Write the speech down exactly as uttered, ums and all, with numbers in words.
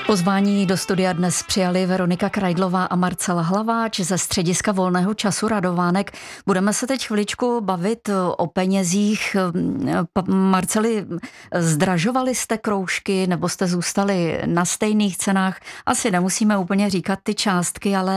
Pozvání do studia dnes přijali Veronika Krajdlová a Marcela Hlaváč ze Střediska volného času Radovánek. Budeme se teď chviličku bavit o penězích. Marceli, zdražovali jste kroužky nebo jste zůstali na stejných cenách? Asi nemusíme úplně říkat ty částky, ale